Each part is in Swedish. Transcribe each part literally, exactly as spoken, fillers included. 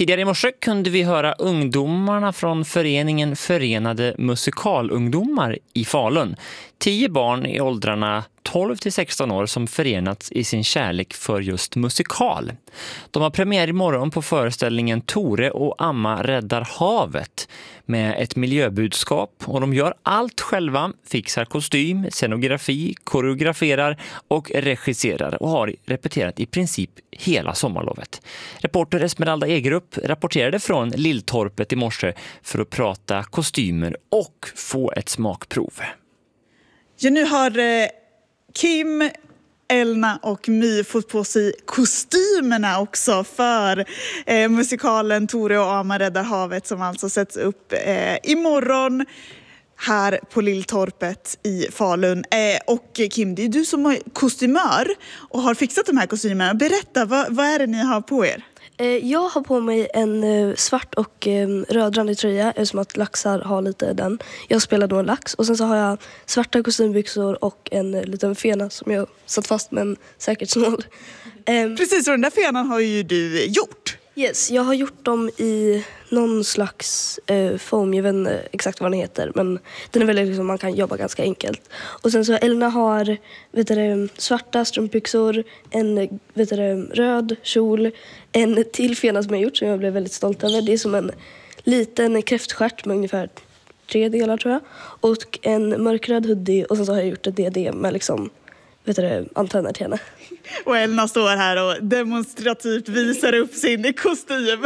Tidigare i morse kunde vi höra ungdomarna från föreningen Förenade Musikalungdomar i Falun. Tio barn i åldrarna tolv till sexton år som förenats i sin kärlek för just musikal. De har premiär imorgon på föreställningen Tore och Amma räddar havet med ett miljöbudskap, och de gör allt själva, fixar kostym, scenografi, koreograferar och regisserar och har repeterat i princip hela sommarlovet. Reporter Esmeralda Egerup rapporterade från Lilltorpet i morse för att prata kostymer och få ett smakprov. Ja, nu har eh, Kim, Elna och My fått på sig kostymerna också för eh, musikalen Tore och Amma räddar havet, som alltså sätts upp eh, imorgon här på Lilltorpet i Falun. Eh, och Kim, det är du som är kostymör och har fixat de här kostymerna. Berätta, vad, vad är det ni har på er? Jag har på mig en svart och rödrandig tröja, eftersom att laxar har lite den. Jag spelar då en lax, och sen så har jag svarta kostymbyxor och en liten fena som jag satt fast med en säkerhetsnål. Precis, och den där fenan har ju du gjort. Yes, jag har gjort dem i någon slags eh, form, jag vet inte exakt vad den heter, men den är väldigt liksom, man kan jobba ganska enkelt. Och sen så Elna har vet du, svarta strumpbyxor, en vet du, röd kjol, en till fena som jag gjort som jag blev väldigt stolt över. Det är som en liten kräftstjärt med ungefär tre delar tror jag, och en mörkröd hoodie, och sen så har jag gjort ett D D med liksom vet du, antenner till henne. Och Elna står här och demonstrativt visar upp sin kostym.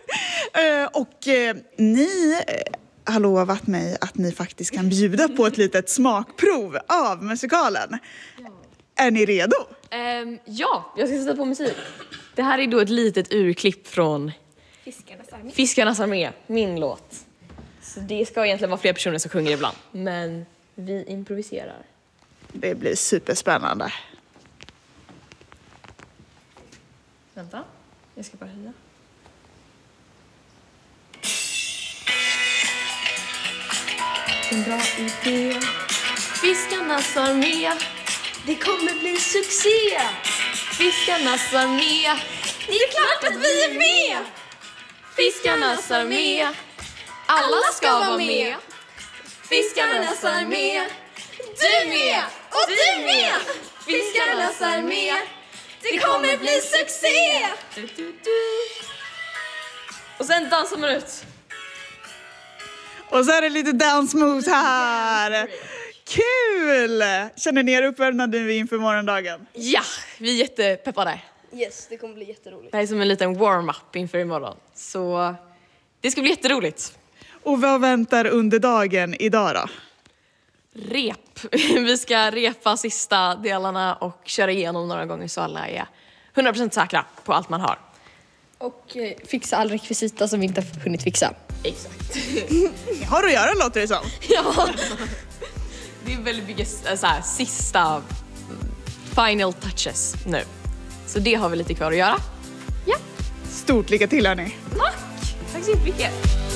Och eh, ni har lovat mig att ni faktiskt kan bjuda på ett litet smakprov av musikalen. Ja. Är ni redo? Um, ja, jag ska sätta på musik. Det här är då ett litet urklipp från Fiskarnas armé. Fiskarnas armé, min låt. Så det ska egentligen vara fler personer som sjunger ibland. Men vi improviserar. Det blir superspännande. Vänta, jag ska bara höja. En bra idé. Fiskarnas armé. Det kommer bli succé. Fiskarnas armé. Det är klart att vi är med. Fiskarnas armé. Alla ska vara med. Fiskarnas armé. Du med och du med. Fiskarnas armé. Det kommer bli succé! Du, du, du. Och sen dansar man ut. Och så är det lite dance moves här. Kul! Känner ni er uppvärmda nu inför morgondagen? Ja, vi är jättepeppade. Yes, det kommer bli jätteroligt. Det här är som en liten warm-up inför imorgon. Så det ska bli jätteroligt. Och vad väntar under dagen idag då? Rep. Vi ska repa sista delarna och köra igenom några gånger så alla är hundra procent säkra på allt man har. Och eh, fixa all rekvisita som vi inte har hunnit fixa. Exakt. Ni har att göra, låter det som. Ja. Det är väldigt mycket så här, sista final touches nu. Så det har vi lite kvar att göra. Ja. Stort lycka till hörni. Tack. Tack så mycket.